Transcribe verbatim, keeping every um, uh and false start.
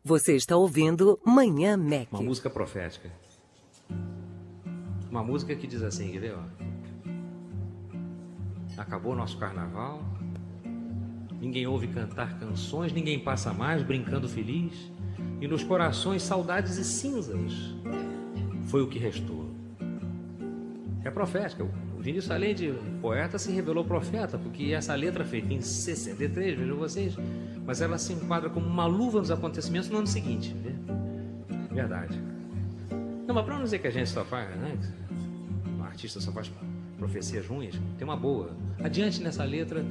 Você está ouvindo Manhã Mac. Uma música profética. Uma música que diz assim, quer ver, ó? Acabou nosso carnaval, ninguém ouve cantar canções, ninguém passa mais brincando feliz, e nos corações saudades e cinzas foi o que restou. É profética. O Vinícius, além de poeta, se revelou profeta, porque essa letra feita em sessenta e três, vejam vocês, mas ela se enquadra como uma luva nos acontecimentos no ano seguinte. Vê? Verdade. Não, mas para não dizer que a gente só faz, né? Um artista só faz profecias ruins, tem uma boa. Adiante nessa letra